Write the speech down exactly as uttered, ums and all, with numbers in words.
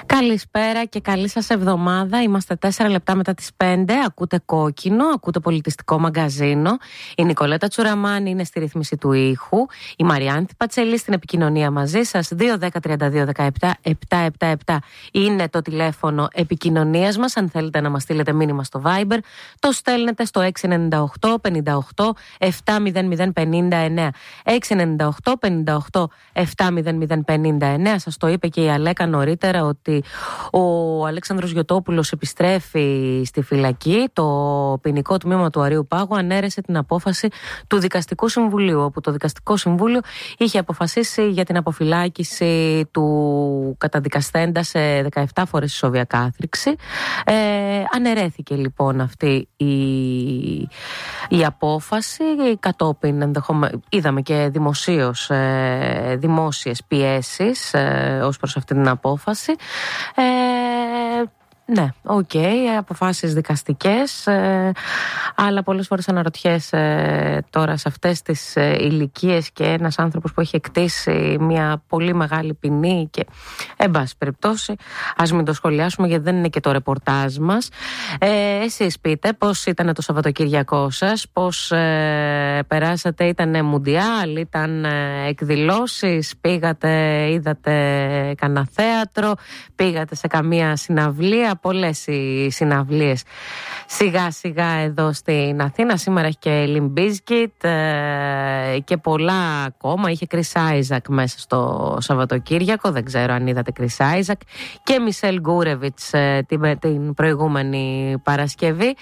Καλησπέρα και καλή σας εβδομάδα. Είμαστε τέσσερα λεπτά μετά τις πέντε. Ακούτε Κόκκινο, ακούτε πολιτιστικό μαγκαζίνο. Η Νικολέτα Τσουραμάνη είναι στη ρύθμιση του ήχου. Η Μαριάνθη Πατσελή στην επικοινωνία μαζί σας. δύο δέκα τριάντα δύο δεκαεπτά επτακόσια εβδομήντα επτά είναι το τηλέφωνο επικοινωνίας μας. Αν θέλετε να μας στείλετε μήνυμα στο Viber, το στέλνετε στο έξι εννιά οκτώ πενήντα οκτώ επτά μηδέν μηδέν πενήντα εννέα. έξι εννιά οκτώ πενήντα οκτώ επτά μηδέν μηδέν πενήντα εννέα. Σας το είπε και η Αλέκα νωρίτερα ότι ο Αλέξανδρος Γιωτόπουλος επιστρέφει στη φυλακή. Το ποινικό τμήμα του Αρείου Πάγου ανέρεσε την απόφαση του Δικαστικού Συμβουλίου, όπου το Δικαστικό Συμβούλιο είχε αποφασίσει για την αποφυλάκηση του καταδικαστέντα σε δεκαεπτά φορές ισόβια κάθριξη. Ε, αναιρέθηκε λοιπόν αυτή η, η απόφαση. Κατόπιν ενδεχομε... είδαμε και δημοσίως ε, δημόσιες πιέσεις ε, ως προς αυτή την απόφαση. Ε, ναι, οκ, okay, αποφάσεις δικαστικές, ε, αλλά πολλές φορές αναρωτιέσαι ε, τώρα σε αυτές τις ε, ηλικίες και ένας άνθρωπος που έχει εκτίσει μια πολύ μεγάλη ποινή και εν πάση περιπτώσει ας μην το σχολιάσουμε γιατί δεν είναι και το ρεπορτάζ μας. Ε, εσείς πείτε πώς ήταν το Σαββατοκύριακό σας, πώς ε, περάσατε, ήταν μουντιάλ, ήταν ε, εκδηλώσεις, πήγατε, είδατε κανένα θέατρο, πήγατε σε καμία συναυλία. Πολλές οι συναυλίες σιγά σιγά εδώ στην Αθήνα. Σήμερα έχει και Limp Bizkit ε, και πολλά ακόμα. Είχε Chris Isaac μέσα στο Σαββατοκύριακο. Δεν ξέρω αν είδατε Chris Isaac. Και Μισελ Γκούρεβιτς ε, την, την προηγούμενη Παρασκευή.